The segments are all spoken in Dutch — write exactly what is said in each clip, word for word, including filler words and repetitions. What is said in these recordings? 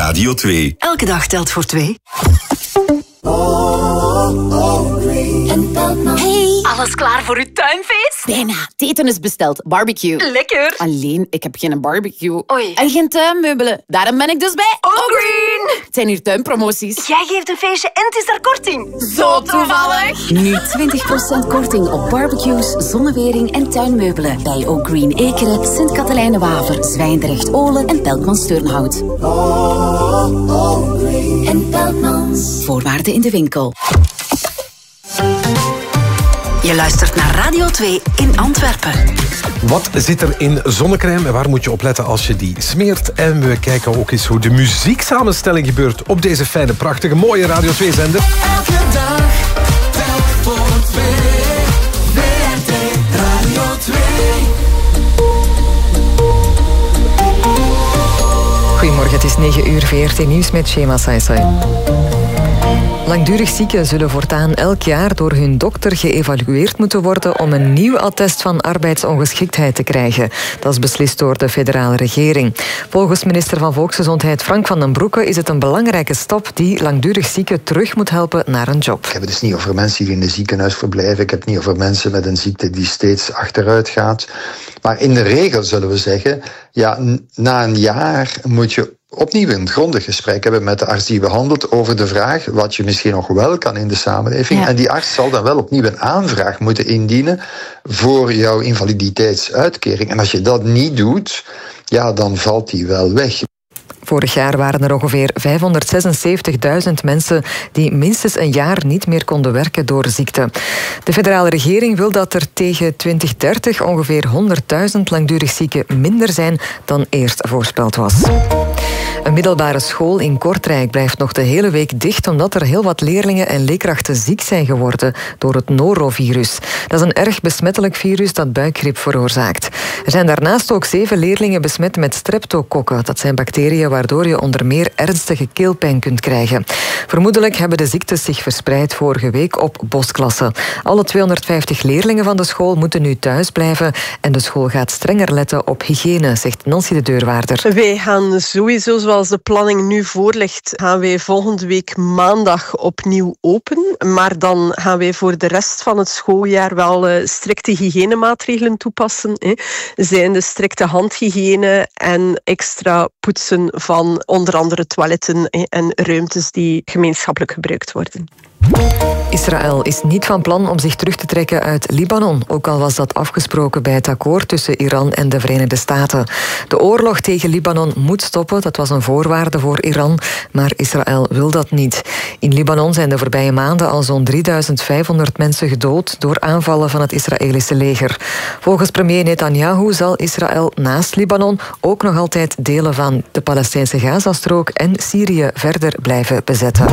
Radio twee. Elke dag telt voor twee. Hey, Alles klaar voor uw tuinfeest? bijna. Het eten is besteld. Barbecue. Lekker. Alleen, ik heb geen barbecue. Oei. En geen tuinmeubelen. Daarom ben ik dus bij Green. Het zijn hier tuinpromoties. Jij geeft een feestje en het is daar korting. Zo toevallig. Nu twintig procent korting op barbecues, zonnewering en tuinmeubelen. Bij O'Green Ekeren, Sint-Katelijne-Waver, Zwijndrecht Olen en Pelkmans Turnhout. En Pelkmans. Voorwaarden in de winkel. Je luistert naar Radio twee in Antwerpen. Wat zit er in zonnecrème en waar moet je op letten als je die smeert? En we kijken ook eens hoe de muzieksamenstelling gebeurt op deze fijne, prachtige, mooie Radio twee-zender. Elke dag telt voor twee. V R T Radio twee. Goedemorgen, het is negen uur, V R T Nieuws met Shema Saisai. Langdurig zieken zullen voortaan elk jaar door hun dokter geëvalueerd moeten worden om een nieuw attest van arbeidsongeschiktheid te krijgen. Dat is beslist door de federale regering. Volgens minister van Volksgezondheid Frank van den Broeke is het een belangrijke stap die langdurig zieken terug moet helpen naar een job. Ik heb het dus niet over mensen die in een ziekenhuis verblijven. Ik heb het niet over mensen met een ziekte die steeds achteruit gaat. Maar in de regel zullen we zeggen, ja, na een jaar moet je opnieuw een grondig gesprek hebben met de arts die behandelt over de vraag wat je misschien nog wel kan in de samenleving. Ja. En die arts zal dan wel opnieuw een aanvraag moeten indienen voor jouw invaliditeitsuitkering. En als je dat niet doet, ja, dan valt die wel weg. Vorig jaar waren er ongeveer vijfhonderdzesenzeventigduizend mensen die minstens een jaar niet meer konden werken door ziekte. De federale regering wil dat er tegen twintig dertig ongeveer honderdduizend langdurig zieken minder zijn dan eerst voorspeld was. Een middelbare school in Kortrijk blijft nog de hele week dicht omdat er heel wat leerlingen en leerkrachten ziek zijn geworden door het norovirus. Dat is een erg besmettelijk virus dat buikgriep veroorzaakt. Er zijn daarnaast ook zeven leerlingen besmet met streptokokken. Dat zijn bacteriën waardoor je onder meer ernstige keelpijn kunt krijgen. Vermoedelijk hebben de ziektes zich verspreid vorige week op bosklassen. Alle tweehonderdvijftig leerlingen van de school moeten nu thuis blijven en de school gaat strenger letten op hygiëne, zegt Nancy de Deurwaarder. Wij gaan sowieso, zoals de planning nu voorligt, gaan wij volgende week maandag opnieuw open. Maar dan gaan wij voor de rest van het schooljaar wel uh, strikte hygiënemaatregelen toepassen. Hè. Zijn de strikte handhygiëne en extra poetsen van onder andere toiletten en ruimtes die gemeenschappelijk gebruikt worden. Israël is niet van plan om zich terug te trekken uit Libanon, ook al was dat afgesproken bij het akkoord tussen Iran en de Verenigde Staten. De oorlog tegen Libanon moet stoppen, dat was een voorwaarde voor Iran, maar Israël wil dat niet. In Libanon zijn de voorbije maanden al zo'n drieduizend vijfhonderd mensen gedood door aanvallen van het Israëlische leger. Volgens premier Netanyahu zal Israël naast Libanon ook nog altijd delen van de Palestijnse Gazastrook en Syrië verder blijven bezetten.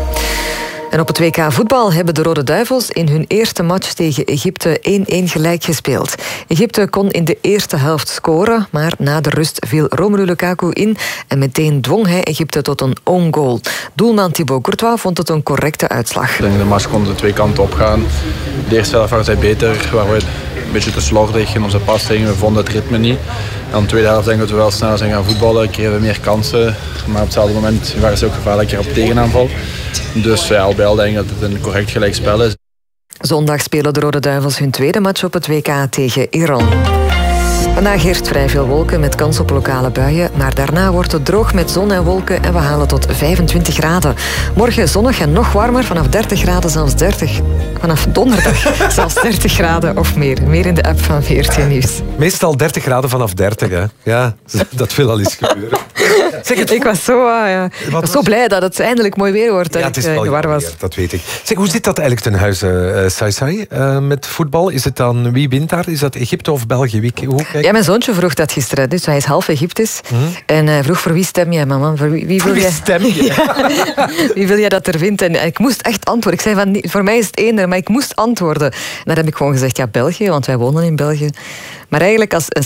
En op het W K voetbal hebben de Rode Duivels in hun eerste match tegen Egypte één-één gelijk gespeeld. Egypte kon in de eerste helft scoren, maar na de rust viel Romelu Lukaku in en meteen dwong hij Egypte tot een own goal. Doelman Thibaut Courtois vond het een correcte uitslag. Ik denk de match kon de twee kanten opgaan. De eerste helft waren zij beter, waren we een beetje te slordig in onze passing. We vonden het ritme niet. En de tweede helft denk ik dat we wel sneller zijn gaan voetballen, kregen we meer kansen. Maar op hetzelfde moment waren ze ook gevaarlijker op tegenaanval. Dus ja, al bij al denk ik dat het een correct gelijkspel is. Zondag spelen de Rode Duivels hun tweede match op het W K tegen Iran. Vandaag heerst vrij veel wolken met kans op lokale buien, maar daarna wordt het droog met zon en wolken en we halen tot vijfentwintig graden. Morgen zonnig en nog warmer, vanaf dertig graden, zelfs dertig. Vanaf donderdag zelfs dertig graden of meer. Meer in de app van V R T Nieuws. Meestal dertig graden vanaf dertig, hè. Ja, dat wil al eens gebeuren. Zeg het, ik was zo, uh, ja. ik was zo blij dat het eindelijk mooi weer wordt. Ja, het is wel waar was. Weer, dat weet ik. Zeg, hoe zit dat eigenlijk ten huize, uh, Saisai, uh, met voetbal? Is het dan, wie wint daar? Is dat Egypte of België? Wie, hoe kijk... Ja, mijn zoontje vroeg dat gisteren, dus hij is half Egyptisch. Mm-hmm. En hij vroeg, voor wie stem jij, mama? Voor wie, wie wil wie jij... stem je? Ja. Wie wil jij dat er wint? En ik moest echt antwoorden. Ik zei van, voor mij is het eender, maar ik moest antwoorden. En dan heb ik gewoon gezegd, ja, België, want wij wonen in België. Maar eigenlijk, als, als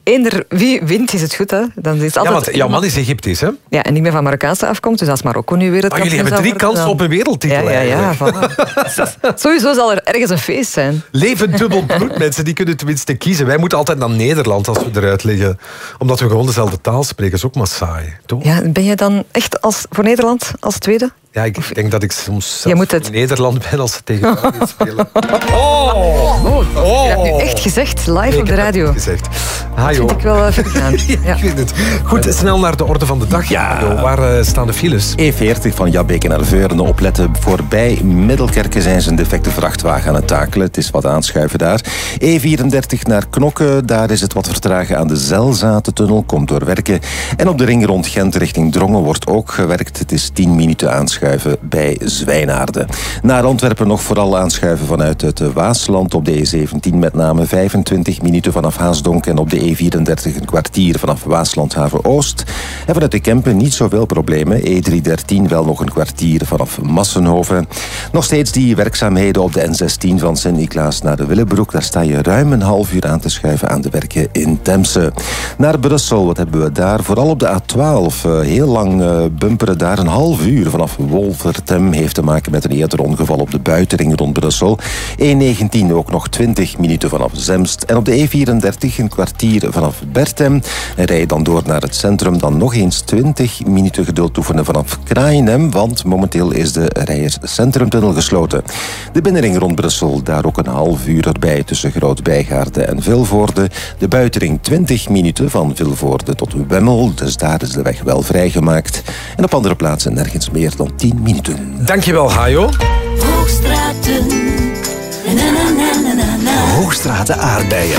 eender wie wint, is het goed, hè? Dan is het altijd Ja, want jouw man is Egyptisch, hè? Ja, en niet meer van Marokkaanse afkomst, dus als Marokko nu weer het Maar jullie hebben drie kansen op een wereldtitel. Ja, ja, ja. Voilà. Sowieso zal er ergens een feest zijn. Leven dubbel bloed, mensen, die kunnen tenminste kiezen. Wij moeten altijd naar Nederland als we eruit liggen. Omdat we gewoon dezelfde taal spreken. Dat is ook maar saai, toch? Ja, ben je dan echt als, voor Nederland als tweede? Ja, ik denk dat ik soms Je moet het... in Nederland ben als ze tegen België spelen. Oh! oh. oh. Je hebt nu echt gezegd, live Nee, op de radio. Gezegd. Dat vind ik wel uh, ver gaan. Ja, ik weet het. Goed, snel naar de orde van de dag. Ja. Waar uh, staan de files? E veertig van Jabbeke naar Veurne. Opletten, voorbij Middelkerken zijn ze een defecte vrachtwagen aan het takelen. Het is wat aanschuiven daar. E vierendertig naar Knokke. Daar is het wat vertragen aan de Zelzatentunnel. Komt door werken. En op de ring rond Gent richting Drongen wordt ook gewerkt. Het is tien minuten aanschuiven bij Zwijnaarden. Naar Antwerpen nog vooral aanschuiven vanuit het Waasland. Op de E zeventien met name vijfentwintig minuten vanaf Haasdonk. En op de E vierendertig een kwartier vanaf Waaslandhaven Oost. En vanuit de Kempen niet zoveel problemen. E driehonderddertien wel nog een kwartier vanaf Massenhoven. Nog steeds die werkzaamheden op de N zestien van Sint-Niklaas naar de Willebroek. Daar sta je ruim een half uur aan te schuiven aan de werken in Temse. Naar Brussel, wat hebben we daar? Vooral op de A twaalf. Heel lang bumperen daar een half uur vanaf Wolvertem. Heeft te maken met een eerder ongeval op de buitenring rond Brussel. E negentien ook nog twintig minuten vanaf Zemst. En op de E vierendertig een kwartier vanaf Bertem. En rij je dan door naar het centrum. Dan nog eens twintig minuten geduld oefenen vanaf Kraaienhem. Want momenteel is de Rijers Centrumtunnel gesloten. De binnenring rond Brussel, daar ook een half uur erbij tussen Groot-Bijgaarde en Vilvoorde. De buitenring twintig minuten van Vilvoorde tot Wemmel. Dus daar is de weg wel vrijgemaakt. En op andere plaatsen nergens meer dan tien minuten. Dankjewel, Hajo. Hoogstraten. Na, na, na, na, na, na. Hoogstraten aardbeien.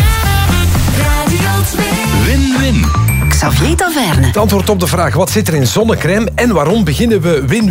Radio twee. Win-win. Xavier Taverne. Het antwoord op de vraag, wat zit er in zonnecrème en waarom beginnen we win